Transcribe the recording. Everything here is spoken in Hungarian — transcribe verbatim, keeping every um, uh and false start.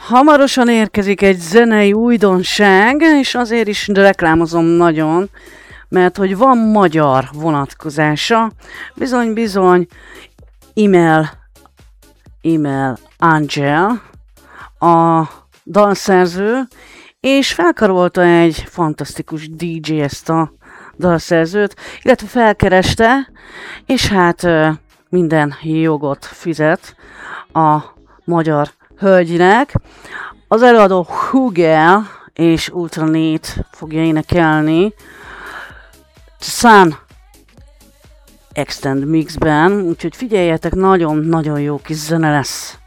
Hamarosan érkezik egy zenei újdonság, és azért is reklámozom nagyon, mert hogy van magyar vonatkozása, bizony-bizony, e-mail, e-mail Angel, a dalszerző, és felkarolta egy fantasztikus dé dzsé ezt a dalszerzőt, illetve felkereste, és hát minden jogot fizet a magyar hölgynek. Az előadó Hugel és Ultraneat fogja énekelni Sun Extend Mixben, úgyhogy figyeljetek, nagyon-nagyon jó kis zene lesz.